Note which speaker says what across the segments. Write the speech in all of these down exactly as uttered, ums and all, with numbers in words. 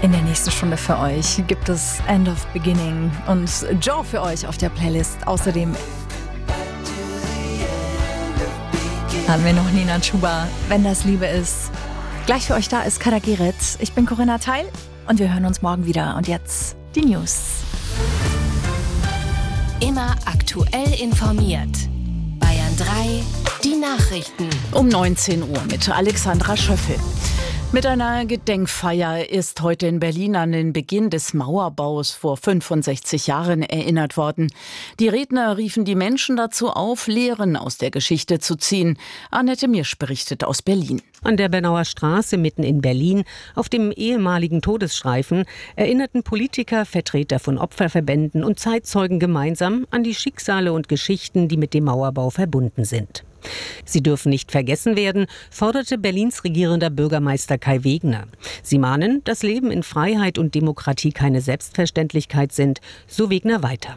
Speaker 1: In der nächsten Stunde für euch gibt es End of Beginning und Joe für euch auf der Playlist. Außerdem haben wir noch Nina Chuba, Wenn das Liebe ist. Gleich für euch da ist Kader Gerrit. Ich bin Corinna Teil und wir hören uns morgen wieder. Und jetzt die News.
Speaker 2: Immer aktuell informiert. Bayern drei, die Nachrichten.
Speaker 3: Um neunzehn Uhr mit Alexandra Schöffel. Mit einer Gedenkfeier ist heute in Berlin an den Beginn des Mauerbaus vor fünfundsechzig Jahren erinnert worden. Die Redner riefen die Menschen dazu auf, Lehren aus der Geschichte zu ziehen. Annette Mirsch berichtet aus Berlin.
Speaker 4: An der Bernauer Straße mitten in Berlin, auf dem ehemaligen Todesstreifen, erinnerten Politiker, Vertreter von Opferverbänden und Zeitzeugen gemeinsam an die Schicksale und Geschichten, die mit dem Mauerbau verbunden sind. Sie dürfen nicht vergessen werden, forderte Berlins regierender Bürgermeister Kai Wegner. Sie mahnen, dass Leben in Freiheit und Demokratie keine Selbstverständlichkeit sind, so Wegner weiter.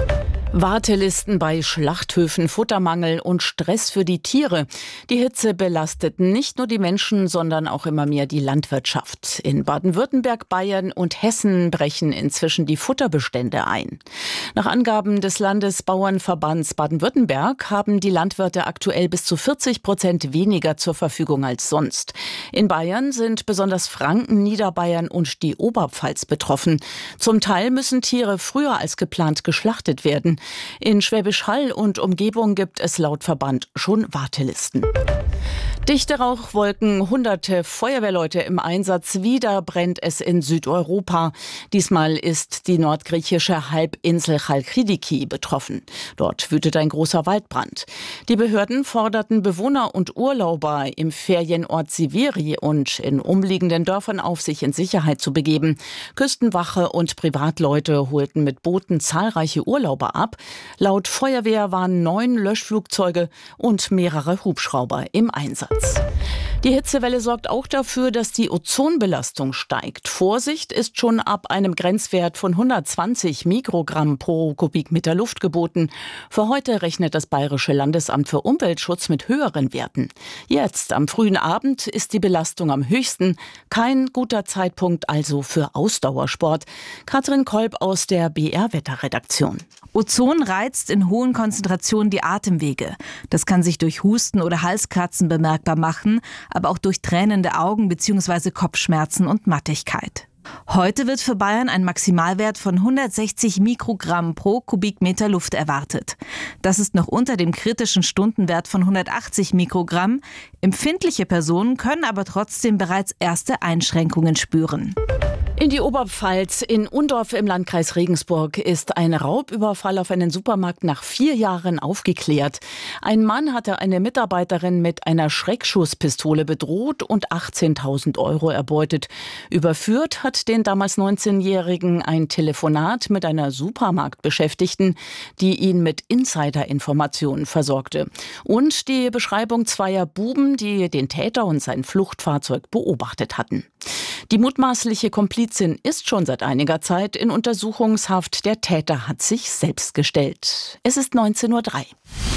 Speaker 3: Wartelisten bei Schlachthöfen, Futtermangel und Stress für die Tiere. Die Hitze belasteten nicht nur die Menschen, sondern auch immer mehr die Landwirtschaft. In Baden-Württemberg, Bayern und Hessen brechen inzwischen die Futterbestände ein. Nach Angaben des Landesbauernverbands Baden-Württemberg haben die Landwirte aktuell bis zu vierzig Prozent weniger zur Verfügung als sonst. In Bayern sind besonders Franken, Niederbayern und die Oberpfalz betroffen. Zum Teil müssen Tiere früher als geplant geschlachtet werden. In Schwäbisch Hall und Umgebung gibt es laut Verband schon Wartelisten. Dichte Rauchwolken, hunderte Feuerwehrleute im Einsatz. Wieder brennt es in Südeuropa. Diesmal ist die nordgriechische Halbinsel Chalkidiki betroffen. Dort wütet ein großer Waldbrand. Die Behörden forderten Bewohner und Urlauber im Ferienort Siviri und in umliegenden Dörfern auf, sich in Sicherheit zu begeben. Küstenwache und Privatleute holten mit Booten zahlreiche Urlauber ab. Laut Feuerwehr waren neun Löschflugzeuge und mehrere Hubschrauber im Einsatz. Die Hitzewelle sorgt auch dafür, dass die Ozonbelastung steigt. Vorsicht ist schon ab einem Grenzwert von hundertzwanzig Mikrogramm pro Kubikmeter Luft geboten. Für heute rechnet das Bayerische Landesamt für Umweltschutz mit höheren Werten. Jetzt, am frühen Abend, ist die Belastung am höchsten. Kein guter Zeitpunkt also für Ausdauersport. Katrin Kolb aus der B R-Wetterredaktion.
Speaker 1: Ozon reizt in hohen Konzentrationen die Atemwege. Das kann sich durch Husten oder Halskratzen bemerkbar machen, aber auch durch tränende Augen bzw. Kopfschmerzen und Mattigkeit. Heute wird für Bayern ein Maximalwert von hundertsechzig Mikrogramm pro Kubikmeter Luft erwartet. Das ist noch unter dem kritischen Stundenwert von hundertachtzig Mikrogramm. Empfindliche Personen können aber trotzdem bereits erste Einschränkungen spüren.
Speaker 3: In die Oberpfalz, in Undorf im Landkreis Regensburg, ist ein Raubüberfall auf einen Supermarkt nach vier Jahren aufgeklärt. Ein Mann hatte eine Mitarbeiterin mit einer Schreckschusspistole bedroht und achtzehntausend Euro erbeutet. Überführt hat den damals neunzehnjährigen ein Telefonat mit einer Supermarktbeschäftigten, die ihn mit Insiderinformationen versorgte. Und die Beschreibung zweier Buben, die den Täter und sein Fluchtfahrzeug beobachtet hatten. Die mutmaßliche Komplizin ist schon seit einiger Zeit in Untersuchungshaft. Der Täter hat sich selbst gestellt. Es ist neunzehn Uhr drei.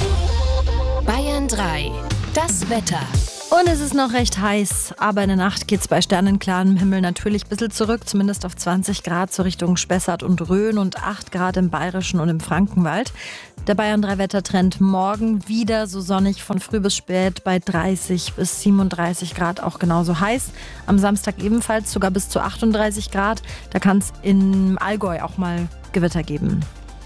Speaker 2: Bayern drei, das Wetter.
Speaker 1: Und es ist noch recht heiß, aber in der Nacht geht es bei sternenklarem Himmel natürlich ein bisschen zurück, zumindest auf zwanzig Grad zur Richtung Spessart und Rhön und acht Grad im Bayerischen und im Frankenwald. Der Bayern drei Wettertrend morgen wieder so sonnig von früh bis spät bei dreißig bis siebenunddreißig Grad, auch genauso heiß. Am Samstag ebenfalls sogar bis zu achtunddreißig Grad. Da kann es im Allgäu auch mal Gewitter geben.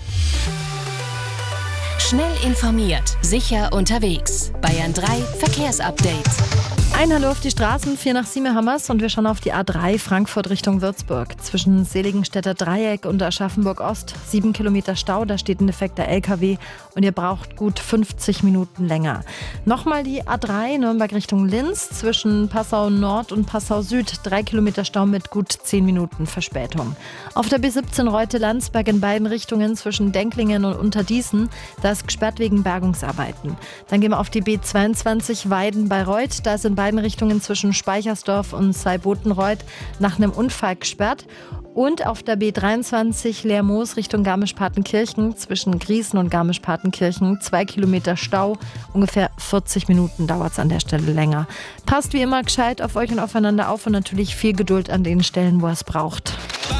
Speaker 2: Schnell informiert, sicher unterwegs. Bayern drei Verkehrsupdate.
Speaker 1: Ein Hallo auf die Straßen, vier nach sieben haben wir's und wir schauen auf die A drei Frankfurt Richtung Würzburg. Zwischen Seligenstädter Dreieck und Aschaffenburg Ost, sieben Kilometer Stau, da steht ein defekter L K W und ihr braucht gut fünfzig Minuten länger. Nochmal die A drei Nürnberg Richtung Linz, zwischen Passau Nord und Passau Süd, drei Kilometer Stau mit gut zehn Minuten Verspätung. Auf der B siebzehn Reute-Landsberg in beiden Richtungen zwischen Denklingen und Unterdießen, da ist gesperrt wegen Bergungsarbeiten. Dann gehen wir auf die B zweiundzwanzig Weiden bei Reuth, da ist in beiden
Speaker 5: beiden Richtungen zwischen Speichersdorf und Seibotenreuth nach einem Unfall gesperrt. Und auf der B dreiundzwanzig Lermoos Richtung Garmisch-Partenkirchen zwischen Griesen und Garmisch-Partenkirchen zwei Kilometer Stau, ungefähr vierzig Minuten dauert es an der Stelle länger. Passt wie immer gescheit auf euch und aufeinander auf und natürlich viel Geduld an den Stellen, wo ihr es braucht.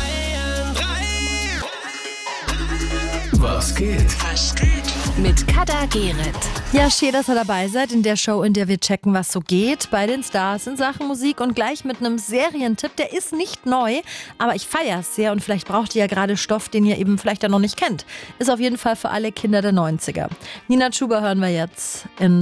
Speaker 6: Was geht? Was geht?
Speaker 2: Mit Kader Gereth.
Speaker 5: Ja, schön, dass ihr dabei seid in der Show, in der wir checken, was so geht bei den Stars in Sachen Musik und gleich mit einem Serientipp. Der ist nicht neu, aber ich feiere es sehr und vielleicht braucht ihr ja gerade Stoff, den ihr eben vielleicht ja noch nicht kennt. Ist auf jeden Fall für alle Kinder der neunziger. Nina Chuba hören wir jetzt in